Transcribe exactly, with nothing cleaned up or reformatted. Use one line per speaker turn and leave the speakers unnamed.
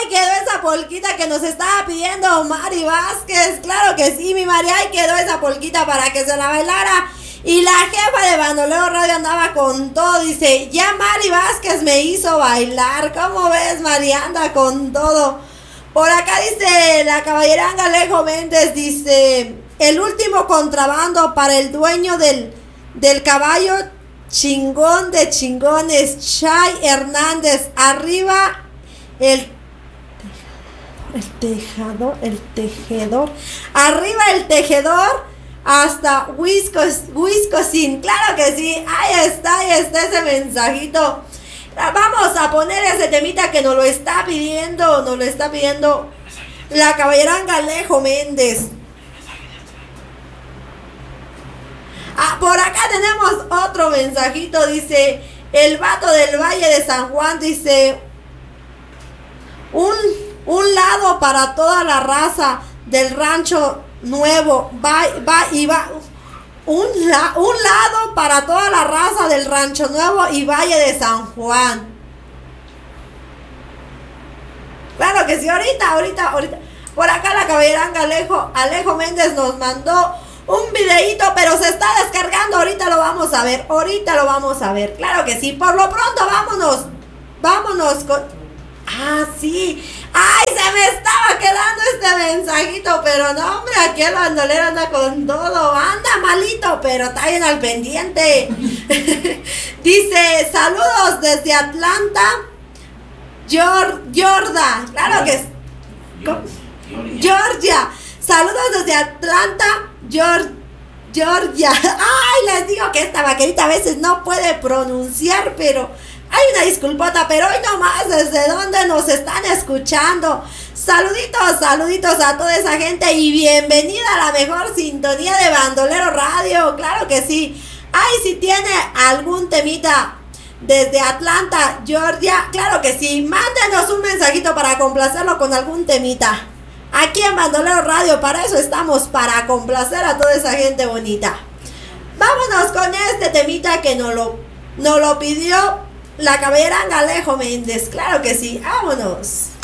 le quedó esa polquita que nos estaba pidiendo Mari Vázquez. Claro que sí, mi Mari, ahí quedó esa polquita para que se la bailara. Y la jefa de Bandolero Radio andaba con todo. Dice, ya Mari Vázquez me hizo bailar. ¿Cómo ves, Mari? Anda con todo. Por acá dice la caballeranga Alejo Méndez. Dice, el último contrabando para el dueño del, del caballo chingón de chingones, Chay Hernández. Arriba el el tejador, el tejedor. Arriba el tejedor. Hasta Wisconsin, claro que sí, ahí está, ahí está ese mensajito. Vamos a poner ese temita que nos lo está pidiendo, nos lo está pidiendo la caballeranga Alejo Méndez. Ah, por acá tenemos otro mensajito, dice, el vato del Valle de San Juan, dice, un, un lado para toda la raza del rancho nuevo, va, va y va, un, la, un lado para toda la raza del Rancho Nuevo y Valle de San Juan. Claro que sí, ahorita, ahorita, ahorita. Por acá la caballeranga Alejo, Alejo Méndez nos mandó un videíto, pero se está descargando, ahorita lo vamos a ver, ahorita lo vamos a ver, claro que sí. Por lo pronto, vámonos, vámonos con... Ah, sí. Ay, se me estaba quedando este mensajito, pero no, hombre, aquí el bandolero anda con todo, anda malito, pero está bien al pendiente. Dice, saludos desde Atlanta, Georgia, claro que es. Georgia, saludos desde Atlanta, Georgia. Ay, les digo que esta vaquerita a veces no puede pronunciar, pero... hay una disculpota, pero hoy nomás desde donde nos están escuchando. Saluditos, saluditos a toda esa gente y bienvenida a la mejor sintonía de Bandolero Radio. Claro que sí. Ay, si tiene algún temita desde Atlanta, Georgia, claro que sí. Mándenos un mensajito para complacerlo con algún temita. Aquí en Bandolero Radio, para eso estamos, para complacer a toda esa gente bonita. Vámonos con este temita que nos lo, nos lo pidió la caballeranga Alejo Méndez, claro que sí, vámonos.